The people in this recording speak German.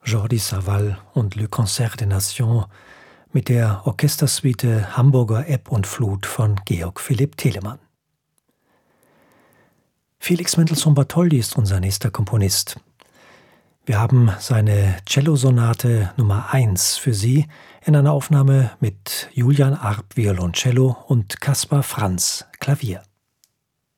Jordi Savall und Le Concert des Nations mit der Orchestersuite Hamburger Ebb und Flut von Georg Philipp Telemann. Felix Mendelssohn Bartholdy ist unser nächster Komponist. Wir haben seine Cellosonate Nummer 1 für Sie in einer Aufnahme mit Julian Arp Violoncello und Kaspar Franz Klavier.